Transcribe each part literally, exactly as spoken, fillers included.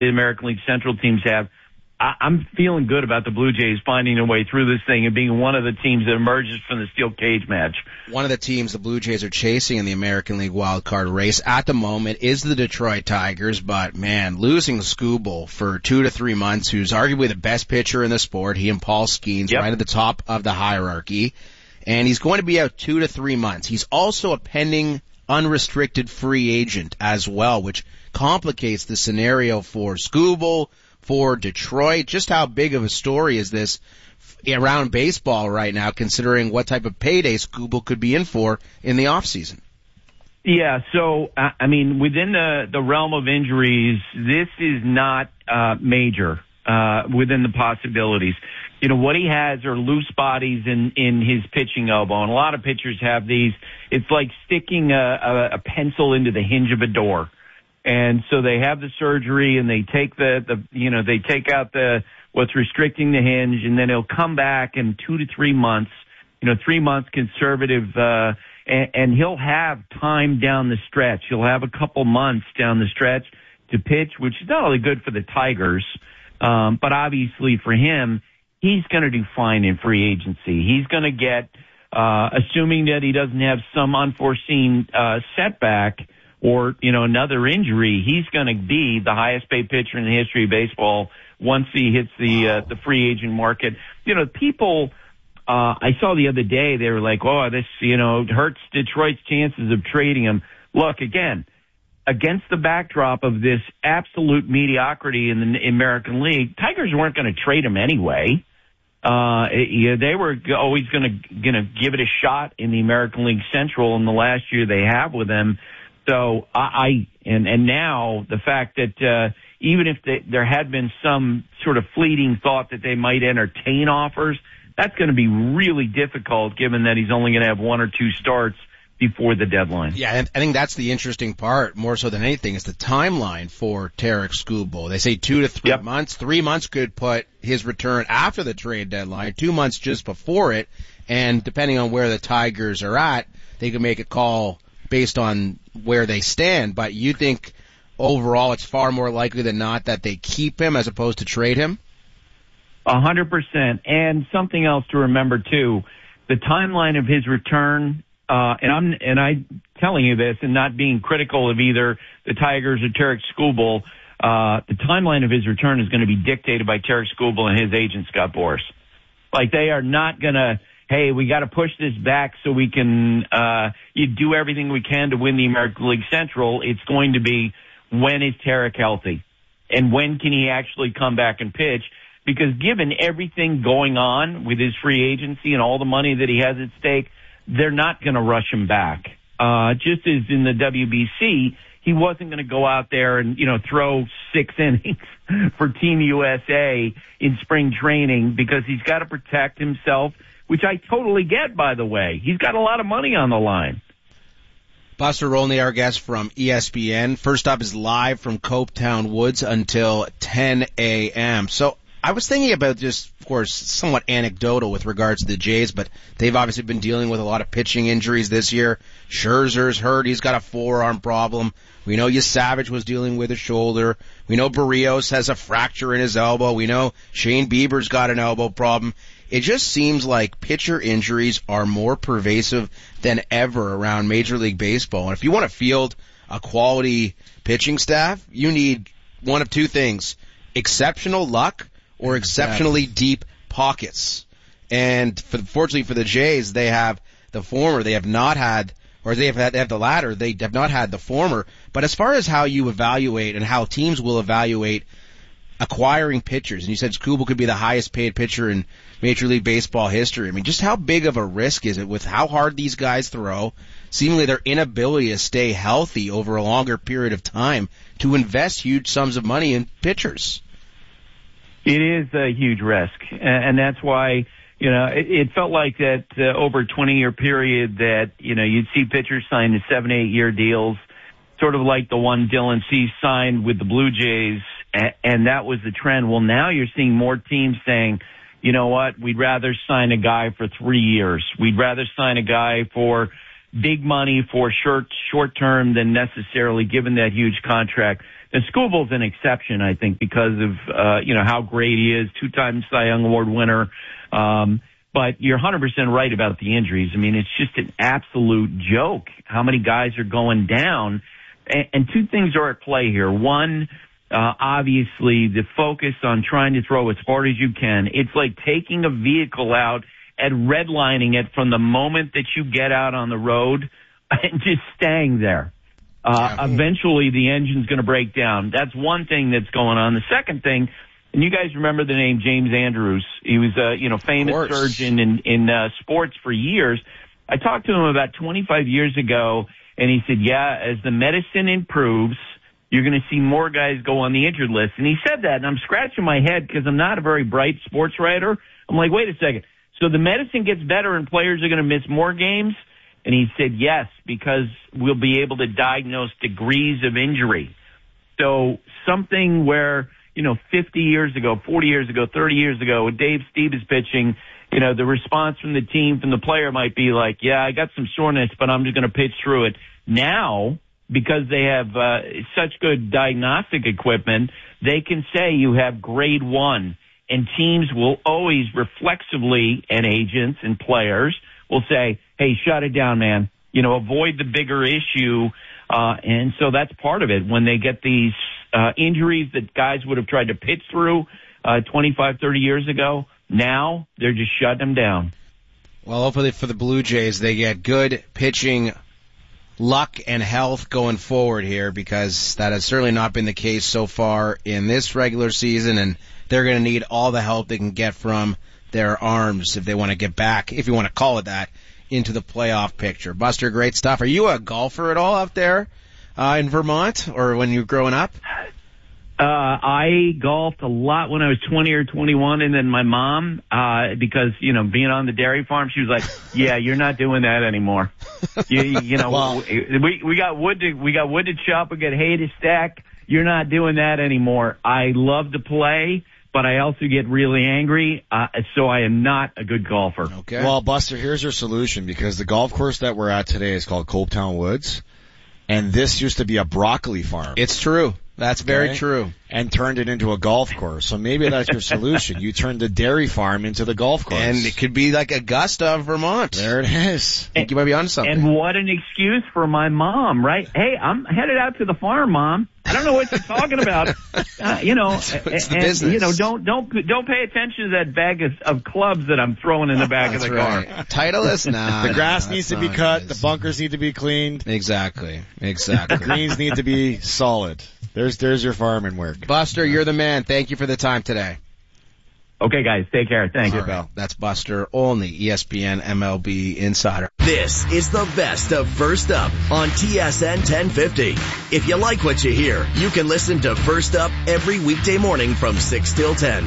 the American League Central teams have. I, I'm feeling good about the Blue Jays finding a way through this thing and being one of the teams that emerges from the steel cage match. One of the teams the Blue Jays are chasing in the American League wild card race at the moment is the Detroit Tigers, but man, losing Skubal for two to three months, who's arguably the best pitcher in the sport, he and Paul Skeens yep. right at the top of the hierarchy, and he's going to be out two to three months. He's also a pending unrestricted free agent as well, which complicates the scenario for Skubal, for Detroit. Just how big of a story is this around baseball right now, considering what type of payday Skubal could be in for in the offseason? Yeah, so, I mean, within the, the realm of injuries, this is not uh, major uh, within the possibilities. You know, what he has are loose bodies in, in his pitching elbow, and a lot of pitchers have these. It's like sticking a, a, a pencil into the hinge of a door. And so they have the surgery and they take the, the, you know, they take out the, what's restricting the hinge, and then he'll come back in two to three months, you know, three months conservative, uh, and, and he'll have time down the stretch. He'll have a couple months down the stretch to pitch, which is not only good for the Tigers, um, but obviously for him, he's going to do fine in free agency. He's going to get, uh, assuming that he doesn't have some unforeseen, uh, setback, or, you know, another injury, he's going to be the highest paid pitcher in the history of baseball once he hits the uh, the free agent market. You know, people, uh, I saw the other day, they were like, oh, this, you know, hurts Detroit's chances of trading him. Look, again, against the backdrop of this absolute mediocrity in the American League, Tigers weren't going to trade him anyway. Uh, yeah, they were always going to going to give it a shot in the American League Central in the last year they have with him. So I, I and, and now the fact that uh, even if they, there had been some sort of fleeting thought that they might entertain offers, that's going to be really difficult given that he's only going to have one or two starts before the deadline. Yeah, and I think that's the interesting part, more so than anything, is the timeline for Tarik Skubal. They say two to three yep. months. Three months could put his return after the trade deadline, two months just before it, and depending on where the Tigers are at, they could make a call based on where they stand. But you think overall it's far more likely than not that they keep him as opposed to trade him? A hundred percent. And something else to remember too, the timeline of his return, uh, and I'm, and I'm telling you this and not being critical of either the Tigers or Tarik Skubal, uh, the timeline of his return is going to be dictated by Tarik Skubal and his agent, Scott Boras. Like, they are not going to, hey, we got to push this back so we can uh you do everything we can to win the American League Central. It's going to be, when is Tarik healthy? And when can he actually come back and pitch? Because given everything going on with his free agency and all the money that he has at stake, they're not going to rush him back. Uh just as in the W B C, he wasn't going to go out there and, you know, throw six innings for Team U S A in spring training, because he's got to protect himself, which I totally get, by the way. He's got a lot of money on the line. Buster Rolney, our guest from E S P N. First up is live from Copetown Woods until ten a.m. So I was thinking about just, of course, somewhat anecdotal with regards to the Jays, but they've obviously been dealing with a lot of pitching injuries this year. Scherzer's hurt. He's got a forearm problem. We know Savage was dealing with a shoulder. We know Barrios has a fracture in his elbow. We know Shane Bieber's got an elbow problem. It just seems like pitcher injuries are more pervasive than ever around Major League Baseball. And if you want to field a quality pitching staff, you need one of two things: exceptional luck or exceptionally deep pockets. And for, fortunately for the Jays, they have the former. They have not had, or they have, had, they have the latter. They have not had the former. But as far as how you evaluate and how teams will evaluate acquiring pitchers, and you said Skubal could be the highest paid pitcher in Major League Baseball history. I mean, just how big of a risk is it with how hard these guys throw, seemingly their inability to stay healthy over a longer period of time, to invest huge sums of money in pitchers? It is a huge risk, and that's why, you know, it, it felt like that uh, over a twenty-year period that, you know, you'd see pitchers sign to seven, eight-year deals, sort of like the one Dylan Cease signed with the Blue Jays, and, and that was the trend. Well, now you're seeing more teams saying, you know what, we'd rather sign a guy for three years. We'd rather sign a guy for big money for short, short term than necessarily given that huge contract. And Skubal's an exception, I think, because of, uh, you know, how great he is, two-time Cy Young Award winner. Um, but you're one hundred percent right about the injuries. I mean, it's just an absolute joke how many guys are going down. And, and two things are at play here. One, uh, obviously, the focus on trying to throw as hard as you can. It's like taking a vehicle out and redlining it from the moment that you get out on the road and just staying there. Uh, yeah. Eventually the engine's going to break down. That's one thing that's going on. The second thing, and you guys remember the name James Andrews. He was a, you know, famous surgeon in, in, uh, sports for years. I talked to him about twenty-five years ago, and he said, yeah, as the medicine improves, you're going to see more guys go on the injured list. And he said that, and I'm scratching my head because I'm not a very bright sports writer. I'm like, wait a second. So the medicine gets better and players are going to miss more games? And he said, yes, because we'll be able to diagnose degrees of injury. So something where, you know, fifty years ago, forty years ago, thirty years ago, when Dave Stevens pitching, you know, the response from the team, from the player might be like, yeah, I got some soreness, but I'm just going to pitch through it. Now, because they have uh, such good diagnostic equipment, they can say you have grade one. And teams will always reflexively, and agents and players will say, hey, shut it down, man. You know, avoid the bigger issue. Uh, and so that's part of it. When they get these uh, injuries that guys would have tried to pitch through uh, twenty-five, thirty years ago, now they're just shutting them down. Well, hopefully for the Blue Jays, they get good pitching luck and health going forward here, because that has certainly not been the case so far in this regular season, and they're going to need all the help they can get from their arms if they want to get back, if you want to call it that, into the playoff picture. Buster, great stuff. Are you a golfer at all out there uh, in Vermont, or when you were growing up? Uh, I golfed a lot when I was twenty or twenty-one, and then my mom, uh, because, you know, being on the dairy farm, she was like, yeah, you're not doing that anymore. you, you know, well, we, we got wood to, we got wood to chop, we got hay to stack. You're not doing that anymore. I love to play, but I also get really angry, uh, so I am not a good golfer. Okay. Well, Buster, here's your solution, because the golf course that we're at today is called Copetown Woods, and this used to be a broccoli farm. It's true. That's very okay? true. And turned it into a golf course. So maybe that's your solution. You turned the dairy farm into the golf course. And it could be like Augusta, Vermont. There it is. I think you might be onto something. And what an excuse for my mom, right? Hey, I'm headed out to the farm, Mom. I don't know what you're talking about. Uh, you know, it's, it's and, the business. You know, don't don't don't pay attention to that bag of, of clubs that I'm throwing in the back That's of the right. car. Titleist? Nah. The grass no, needs to be cut. The bunkers need to be cleaned. Exactly. Exactly. The greens need to be solid. There's there's your farming work. Buster, you're the man. Thank you for the time today. Okay, guys. Take care. Thank you, Bill. That's Buster Olney, E S P N M L B insider. This is the best of First Up on T S N ten fifty. If you like what you hear, you can listen to First Up every weekday morning from six till ten.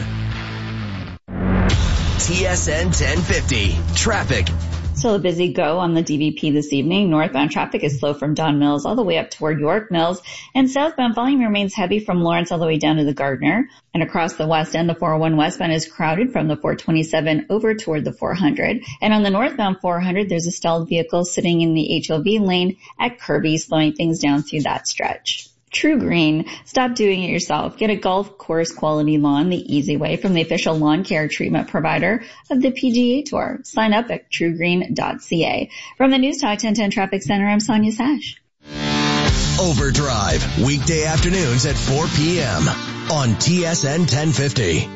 T S N ten fifty. Traffic. Still a busy go on the D V P this evening. Northbound traffic is slow from Don Mills all the way up toward York Mills, and southbound volume remains heavy from Lawrence all the way down to the Gardner. And across the west end, the four oh one westbound is crowded from the four twenty-seven over toward the four hundred. And on the northbound four hundred, there's a stalled vehicle sitting in the H O V lane at Kirby, slowing things down through that stretch. True Green. Stop doing it yourself. Get a golf course quality lawn the easy way from the official lawn care treatment provider of the P G A Tour. Sign up at true green dot c a. From the News Talk ten ten Traffic Center, I'm Sonia Sash. Overdrive, weekday afternoons at four p.m. on T S N ten fifty.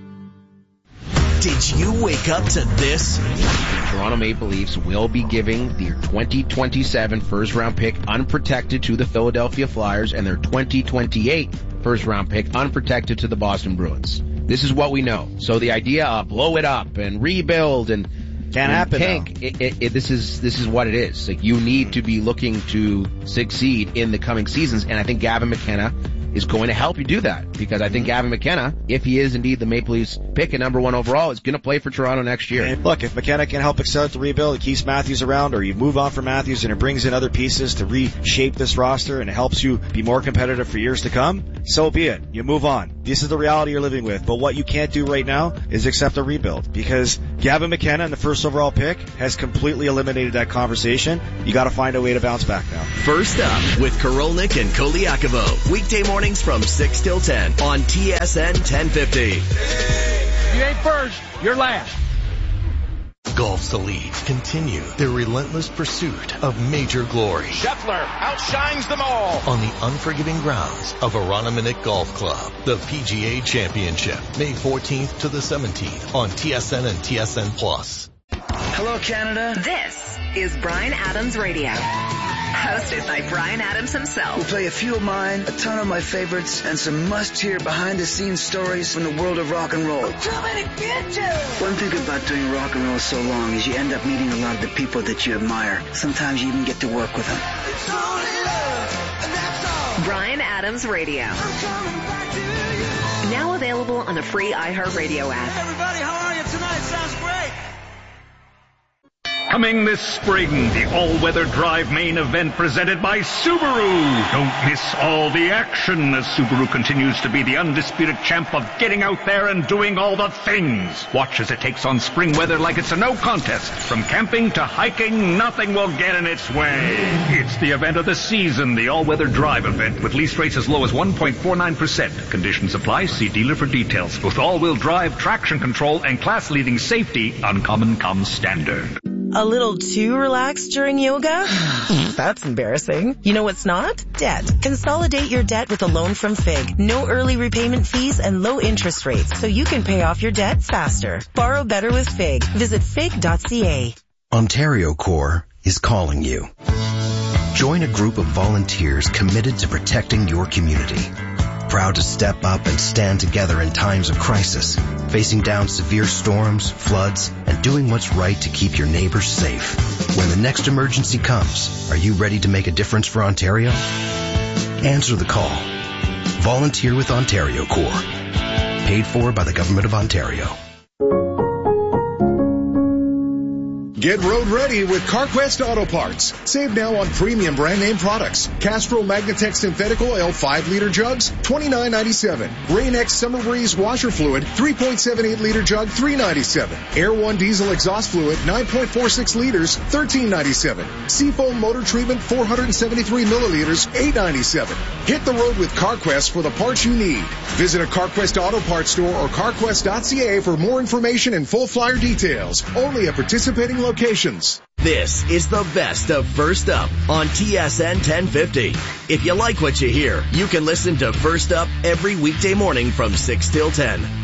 Did you wake up to this? The Toronto Maple Leafs will be giving their twenty twenty-seven first-round pick unprotected to the Philadelphia Flyers and their twenty twenty-eight first-round pick unprotected to the Boston Bruins. This is what we know. So the idea of blow it up and rebuild and can't happen. Tank, it, it, it, this is this is what it is. Like, you need to be looking to succeed in the coming seasons, and I think Gavin McKenna is going to help you do that, because I think Gavin McKenna, if he is indeed the Maple Leafs pick at number one overall, is going to play for Toronto next year. And look, if McKenna can help accelerate the rebuild, it keeps Matthews around, or you move on from Matthews and it brings in other pieces to reshape this roster and it helps you be more competitive for years to come, so be it. You move on. This is the reality you're living with. But what you can't do right now is accept a rebuild, because Gavin McKenna and the first overall pick has completely eliminated that conversation. You got to find a way to bounce back now. First Up with Korolnik and Koliakovo. Weekday mornings from six till ten on T S N ten fifty. You ain't first, you're last. Golf's Elite continue their relentless pursuit of major glory. Scheffler outshines them all. On the unforgiving grounds of Aranaminuk Golf Club, the P G A Championship, May fourteenth to the seventeenth on T S N and T S N Plus. Hello, Canada. This is Bryan Adams Radio. Hosted by Bryan Adams himself. We'll play a few of mine, a ton of my favorites, and some must-hear behind-the-scenes stories from the world of rock and roll. Too many bitches! One thing about doing rock and roll so long is you end up meeting a lot of the people that you admire. Sometimes you even get to work with them. It's only love, and that's all. Bryan Adams Radio. I'm coming back to you. Now available on the free iHeartRadio app. Hey everybody, how are you tonight? Sounds great. Coming this spring, the all-weather drive main event presented by Subaru. Don't miss all the action as Subaru continues to be the undisputed champ of getting out there and doing all the things. Watch as it takes on spring weather like it's a no contest. From camping to hiking, nothing will get in its way. It's the event of the season, the all-weather drive event, with lease rates as low as one point four nine percent. Conditions apply. See dealer for details. With all-wheel drive, traction control, and class-leading safety, Uncommon comes standard. A little too relaxed during yoga? That's embarrassing. You know what's not? Debt. Consolidate your debt with a loan from Fig. No early repayment fees and low interest rates, so you can pay off your debt faster. Borrow better with Fig. Visit fig dot c a. Ontario Corps is calling you. Join a group of volunteers committed to protecting your community. Proud to step up and stand together in times of crisis, facing down severe storms, floods, and doing what's right to keep your neighbors safe. When the next emergency comes, are you ready to make a difference for Ontario? Answer the call. Volunteer with Ontario Corps. Paid for by the Government of Ontario. Get road ready with CarQuest Auto Parts. Save now on premium brand name products. Castrol Magnatech Synthetic Oil five liter jugs, twenty-nine ninety-seven. Rain-X Summer Breeze washer fluid, three point seven eight liter jug, three ninety-seven. Air One diesel exhaust fluid, nine point four six liters, thirteen ninety-seven. Seafoam motor treatment, four hundred seventy-three milliliters, eight ninety-seven. Hit the road with CarQuest for the parts you need. Visit a CarQuest Auto Parts store or carquest dot c a for more information and full flyer details. Only at participating locations. Locations. This is the best of First Up on T S N ten fifty. If you like what you hear, you can listen to First Up every weekday morning from six till ten.